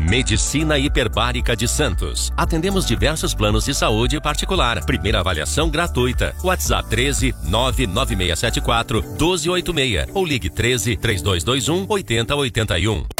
Medicina Hiperbárica de Santos. Atendemos diversos planos de saúde particular. Primeira avaliação gratuita. WhatsApp 13 99674 1286 ou ligue 13 3221 8081.